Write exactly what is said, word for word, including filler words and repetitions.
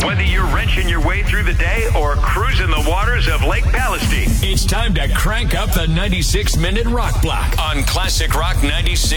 Whether you're wrenching your way through the day or cruising the waters of Lake Palestine, it's time to crank up the ninety-six minute rock block on Classic Rock ninety-six.